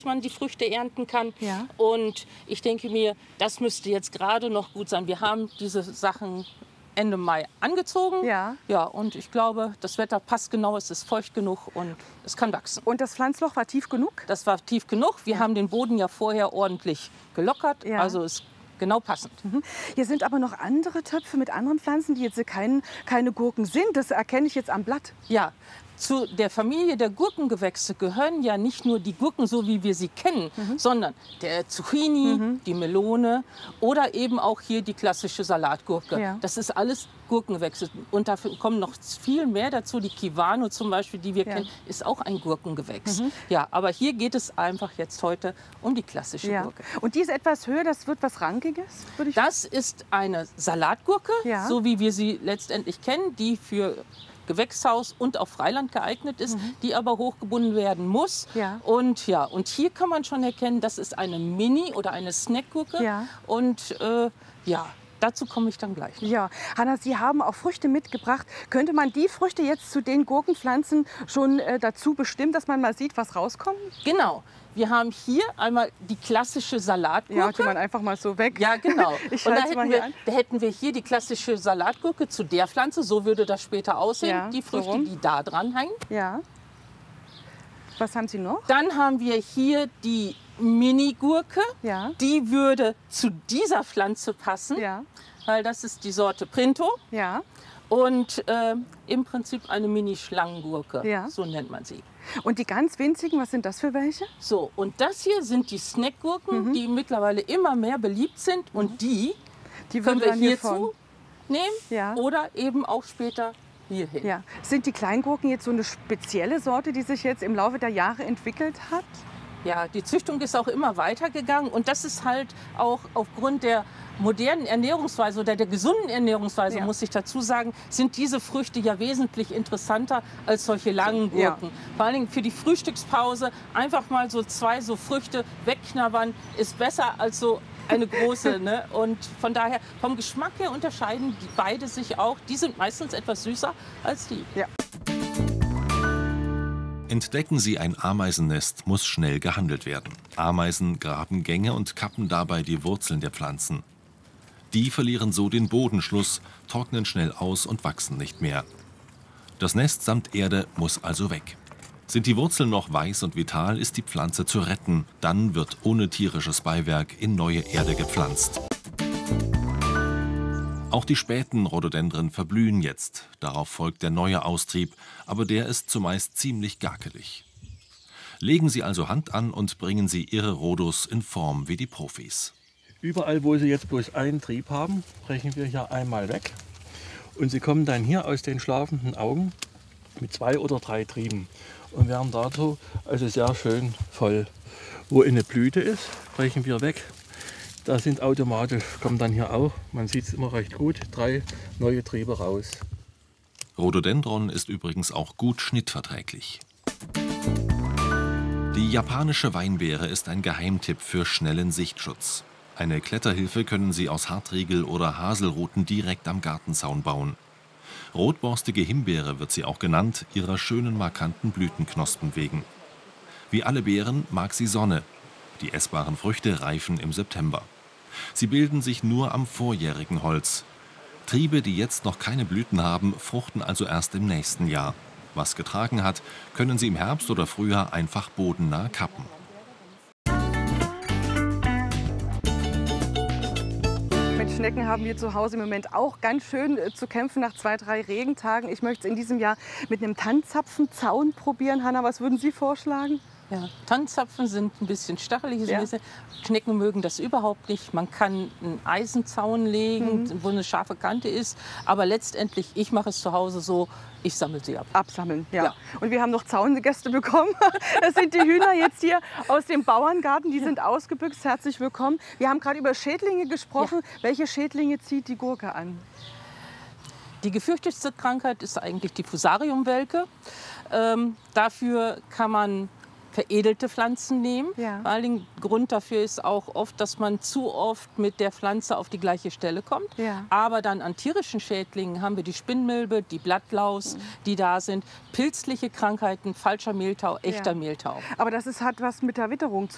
man die Früchte ernten kann. Ja. Und ich denke mir, das müsste jetzt gerade noch gut sein. Wir haben diese Sachen Ende Mai angezogen. Ja. Ja, und ich glaube, das Wetter passt genau, es ist feucht genug und es kann wachsen. Und das Pflanzloch war tief genug? Das war tief genug. Wir haben den Boden ja vorher ordentlich gelockert, Ja. also ist genau passend. Hier sind aber noch andere Töpfe mit anderen Pflanzen, die jetzt keine Gurken sind. Das erkenne ich jetzt am Blatt. Ja, zu der Familie der Gurkengewächse gehören ja nicht nur die Gurken, so wie wir sie kennen, sondern der Zucchini, die Melone oder eben auch hier die klassische Salatgurke. Ja. Das ist alles Gurkengewächse. Und dafür kommen noch viel mehr dazu. Die Kiwano zum Beispiel, die wir kennen, ist auch ein Gurkengewächs. Ja, aber hier geht es einfach jetzt heute um die klassische Gurke. Und die ist etwas höher, das wird was Rankiges, würde ich Das ist eine Salatgurke, Ja. so wie wir sie letztendlich kennen, die für Gewächshaus und auch Freiland geeignet ist, die aber hochgebunden werden muss. Ja. Und hier kann man schon erkennen, das ist eine Mini- oder eine Snackgurke. Ja. Und dazu komme ich dann gleich noch. Ja, Hanna, Sie haben auch Früchte mitgebracht. Könnte man die Früchte jetzt zu den Gurkenpflanzen schon dazu bestimmen, dass man mal sieht, was rauskommt? Genau. Wir haben hier einmal die klassische Salatgurke. Ja, die man einfach mal so weg. Ja, genau. Ich Und halte mal hier an. da hätten wir hier die klassische Salatgurke zu der Pflanze. So würde das später aussehen. Ja, die so Früchte, rum. die da dran hängen. Ja. Was haben Sie noch? Dann haben wir hier die Mini-Gurke. Ja. Die würde zu dieser Pflanze passen, Ja. weil das ist die Sorte Printo. Ja. Und im Prinzip eine Mini-Schlangengurke, Ja. so nennt man sie. Und die ganz winzigen, was sind das für welche? So, und das hier sind die Snackgurken, die mittlerweile immer mehr beliebt sind. Und die Die können würden wir dann hierzu hiervon. nehmen Ja. oder eben auch später hierhin. Ja. Sind die Kleingurken jetzt so eine spezielle Sorte, die sich jetzt im Laufe der Jahre entwickelt hat? Ja, die Züchtung ist auch immer weitergegangen und das ist halt auch aufgrund der modernen Ernährungsweise oder der gesunden Ernährungsweise, Ja. muss ich dazu sagen, sind diese Früchte ja wesentlich interessanter als solche langen Gurken. Vor allen Dingen für die Frühstückspause einfach mal so 2 so Früchte wegknabbern ist besser als so eine große. Ne? Und von daher, vom Geschmack her unterscheiden die beide sich auch. Die sind meistens etwas süßer als die. Ja. Entdecken Sie ein Ameisennest, muss schnell gehandelt werden. Ameisen graben Gänge und kappen dabei die Wurzeln der Pflanzen. Die verlieren so den Bodenschluss, trocknen schnell aus und wachsen nicht mehr. Das Nest samt Erde muss also weg. Sind die Wurzeln noch weiß und vital, ist die Pflanze zu retten. Dann wird ohne tierisches Beiwerk in neue Erde gepflanzt. Auch die späten Rhododendren verblühen jetzt. Darauf folgt der neue Austrieb, aber der ist zumeist ziemlich gakelig. Legen Sie also Hand an und bringen Sie Ihre Rhodos in Form wie die Profis. Überall, wo Sie jetzt bloß einen Trieb haben, brechen wir hier einmal weg. Und Sie kommen dann hier aus den schlafenden Augen mit 2 oder 3 Trieben und werden dazu also sehr schön voll. Wo eine Blüte ist, brechen wir weg. Da sind automatisch, kommen dann hier auch, man sieht es immer recht gut, 3 neue Triebe raus. Rhododendron ist übrigens auch gut schnittverträglich. Die japanische Weinbeere ist ein Geheimtipp für schnellen Sichtschutz. Eine Kletterhilfe können Sie aus Hartriegel oder Haselruten direkt am Gartenzaun bauen. Rotborstige Himbeere wird sie auch genannt, ihrer schönen markanten Blütenknospen wegen. Wie alle Beeren mag sie Sonne. Die essbaren Früchte reifen im September. Sie bilden sich nur am vorjährigen Holz. Triebe, die jetzt noch keine Blüten haben, fruchten also erst im nächsten Jahr. Was getragen hat, können Sie im Herbst oder Frühjahr einfach bodennah kappen. Mit Schnecken haben wir zu Hause im Moment auch ganz schön zu kämpfen nach 2, 3 Regentagen. Ich möchte es in diesem Jahr mit einem Tannenzapfenzaun probieren. Hanna, was würden Sie vorschlagen? Ja, Tannenzapfen sind ein bisschen stachelig. Ja. Schnecken mögen das überhaupt nicht. Man kann einen Eisenzaun legen, wo eine scharfe Kante ist. Aber letztendlich, ich mache es zu Hause so, ich sammle sie ab. Absammeln, ja. Ja. Und wir haben noch Zaungäste bekommen. Das sind die Hühner jetzt hier aus dem Bauerngarten. Die sind ausgebüxt. Herzlich willkommen. Wir haben gerade über Schädlinge gesprochen. Welche Schädlinge zieht die Gurke an? Die gefürchtetste Krankheit ist eigentlich die Fusariumwelke. Dafür kann man veredelte Pflanzen nehmen. Ja. Vor allen Dingen Grund dafür ist auch oft, dass man zu oft mit der Pflanze auf die gleiche Stelle kommt. Ja. Aber dann an tierischen Schädlingen haben wir die Spinnmilbe, die Blattlaus, die da sind, pilzliche Krankheiten, falscher Mehltau, echter Mehltau. Aber das hat was mit der Witterung zu